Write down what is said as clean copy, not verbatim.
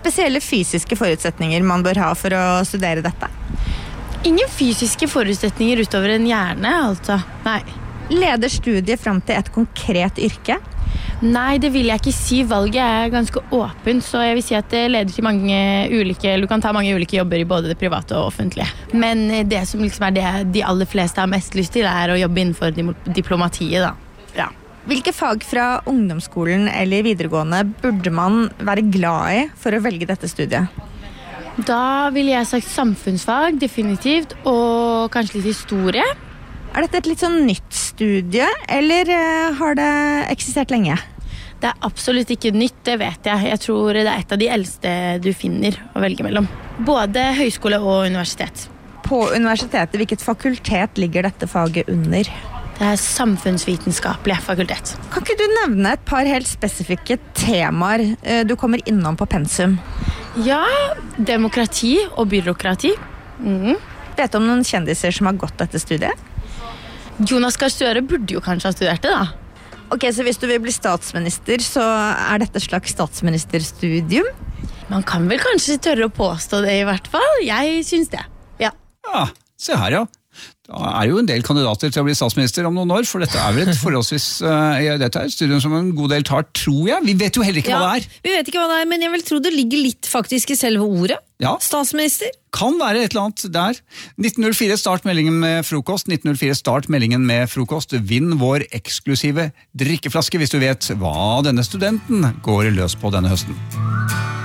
spesielle fysiske forutsetninger man bør ha for å studere dette? Ingen fysiske forutsetninger utover en hjerne, altså. Nei. Leder studiet frem til et konkret yrke? Nei, det vil jeg ikke si. Valget er ganske åpent, så jeg vil si at det leder til mange ulike, du kan ta mange ulike jobber i både det private og offentlige. Men det som liksom er det de aller fleste har mest lyst til, er å jobbe innenfor diplomatiet, da. Ja. Hvilke fag fra ungdomsskolen eller videregående burde man være glad i for å velge dette studiet? Da vil jeg sagt samfunnsfag, definitivt, og kanskje litt historie. Er dette et litt sånn nytt studie, eller har det eksistert lenge? Det er absolutt ikke nytt, det vet jeg. Jeg tror det er et av de eldste du finner å velge mellom. Både høyskole og universitet. På universitetet, hvilket fakultet ligger dette faget under? Det er samfunnsvitenskapelig fakultet. Kan ikke du nevne et par helt spesifikke temaer du kommer innom på pensum? Ja, demokrati og byråkrati. Vet du om noen kjendiser som har gått dette studiet? Jonas Gahr Støre burde jo kanskje ha studert det, da. Ok, så hvis du vil bli statsminister, så er dette et slags statsministerstudium? Man kan vel kanskje tørre å påstå det i hvert fall. Jeg synes det, ja. Ja, se her ja. Det er jo en del kandidater til å bli statsminister om noen år, for dette er vel et forholdsvis dette er et studium som en god del tar, tror jeg. Vi vet jo heller ikke hva det er. Vi vet ikke hva det er, men jeg vil tro det ligger litt faktisk i selve ordet. Ja. Statsminister. Kan være et eller annet der. 1904 start meldingen med frokost. 1904 start meldingen med frokost. Vinn vår eksklusive drikkeflaske hvis du vet hva denne studenten går løs på denne høsten.